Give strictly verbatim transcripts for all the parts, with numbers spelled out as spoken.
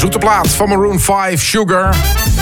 Zoete plaat van Maroon vijf, Sugar.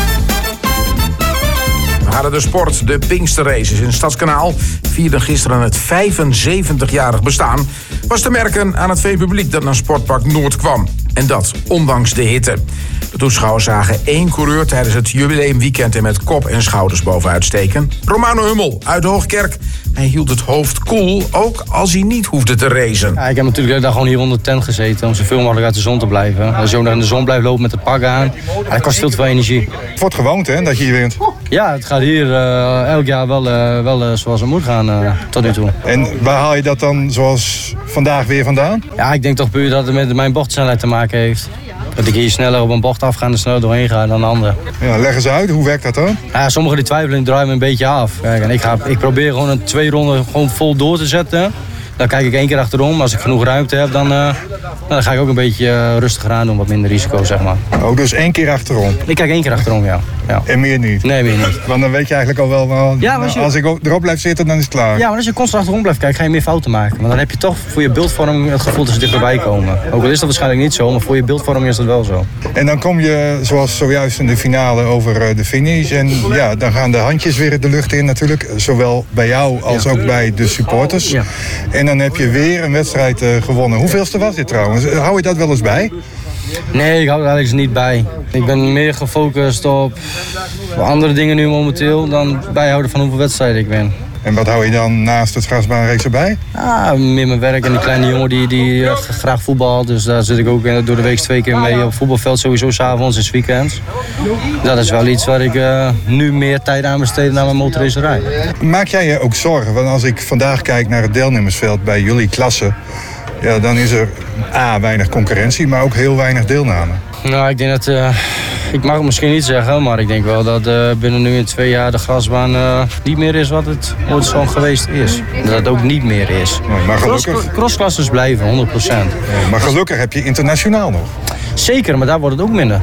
We gaan naar de sport. De Pinkster Races in Stadskanaal vierden gisteren het vijfenzeventigjarig bestaan. Was te merken aan het vele publiek dat naar Sportpark Noord kwam. En dat ondanks de hitte. De toeschouwers zagen één coureur tijdens het jubileumweekend en met kop en schouders bovenuit steken. Romano Hummel uit Hoogkerk. Hij hield het hoofd koel, ook als hij niet hoefde te racen. Ja, ik heb natuurlijk de dag gewoon hier onder de tent gezeten om zoveel mogelijk uit de zon te blijven. Als je ook nog in de zon blijft lopen met het pak aan, ja, dat kost veel te veel energie. Het wordt gewoond, hè, dat je hier wint. Ja, het gaat hier uh, elk jaar wel, uh, wel uh, zoals het moet gaan uh, tot nu toe. En waar haal je dat dan zoals vandaag weer vandaan? Ja, ik denk toch puur dat het met mijn bochtsnelheid te maken heeft. Dat ik hier sneller op een bocht afga en er sneller doorheen ga dan de anderen. Ja, leg eens uit, hoe werkt dat dan? Ja, sommigen die twijfelen en draaien me een beetje af. Kijk, en ik, ga, ik probeer gewoon een twee ronden gewoon vol door te zetten. Dan kijk ik één keer achterom. Als ik genoeg ruimte heb, dan, uh, dan ga ik ook een beetje uh, rustiger aan doen. Wat minder risico, zeg maar. Oh, dus één keer achterom? Ik kijk één keer achterom, ja. ja. En meer niet? Nee, meer niet. Want dan weet je eigenlijk al wel, nou, ja, als, je... als ik erop blijf zitten, dan is het klaar. Ja, maar als je constant achterom blijft kijken, ga je meer fouten maken. Want dan heb je toch voor je beeldvorming het gevoel dat ze dichterbij komen. Ook al is dat waarschijnlijk niet zo, maar voor je beeldvorming is dat wel zo. En dan kom je, zoals zojuist in de finale, over de finish. En ja, dan gaan de handjes weer de lucht in natuurlijk. Zowel bij jou als ja. ook bij de supporters. Ja. En dan heb je weer een wedstrijd uh, gewonnen. Hoeveelste was dit trouwens? Hou je dat wel eens bij? Nee, ik hou er eigenlijk niet bij. Ik ben meer gefocust op andere dingen nu momenteel dan bijhouden van hoeveel wedstrijden ik win. En wat hou je dan naast het grasbaanrace erbij? Ah, meer mijn werk en die kleine jongen die, die graag voetbalt. Dus daar zit ik ook door de week twee keer mee op het voetbalveld. Sowieso 's avonds en 's weekends. Dat is wel iets waar ik uh, nu meer tijd aan besteed naar mijn motorracerij. Maak jij je ook zorgen? Want als ik vandaag kijk naar het deelnemersveld bij jullie klasse, ja, dan is er A, weinig concurrentie, maar ook heel weinig deelname. Nou, ik denk dat... Uh, ik mag het misschien niet zeggen, maar ik denk wel dat uh, binnen nu in twee jaar de grasbaan uh, niet meer is wat het ooit zo geweest is. Dat het ook niet meer is. Nee, maar gelukkig... Cross, crossklasses blijven, honderd procent. Ja, maar gelukkig heb je internationaal nog. Zeker, maar daar wordt het ook minder.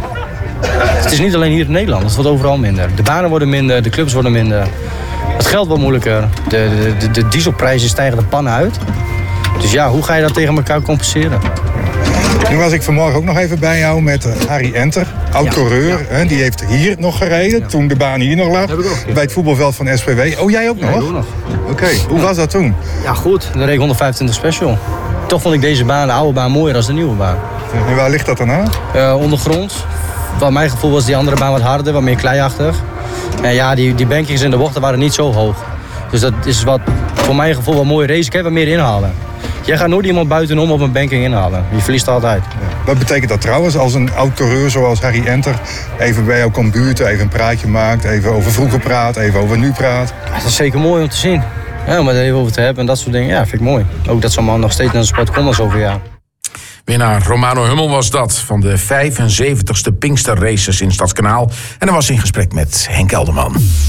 Het is niet alleen hier in Nederland, het wordt overal minder. De banen worden minder, de clubs worden minder. Het geld wordt moeilijker. De, de, de, de dieselprijzen stijgen de pannen uit. Dus ja, hoe ga je dat tegen elkaar compenseren? Nu was ik vanmorgen ook nog even bij jou met Harry Enter, oud-coureur. Ja, ja. Die heeft hier nog gereden, ja. toen de baan hier nog lag. Heb ik ook, ja. Bij het voetbalveld van S P W. Oh, jij ook nog? Ja, nog. Oké, okay. Hoe was dat toen? Ja, goed. Dan reed ik honderdvijfentwintig special. Toch vond ik deze baan, de oude baan, mooier dan de nieuwe baan. En waar ligt dat dan aan? Uh, ondergrond. Wat mijn gevoel was die andere baan wat harder, wat meer kleiachtig. En ja, die, die bankings in de bochten waren niet zo hoog. Dus dat is wat voor mijn gevoel wat mooie race. Ik heb wat meer inhalen. Jij gaat nooit iemand buitenom op een banking inhalen. Je verliest altijd. Ja. Wat betekent dat trouwens als een oud-coureur zoals Harry Enter even bij jou komt buurten, even een praatje maakt, even over vroeger praat, even over nu praat? Ja, dat is zeker mooi om te zien. Ja, om het even over te hebben en dat soort dingen, ja, vind ik mooi. Ook dat zo'n man nog steeds naar de sport komt al zoveel jaar. Winnaar Romano Hummel was dat van de vijfenzeventigste Pinkster Races in Stadskanaal. En hij was in gesprek met Henk Elderman.